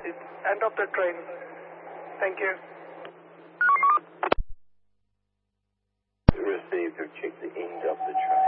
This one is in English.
is end of the train. Thank you. Received or check the end of the train.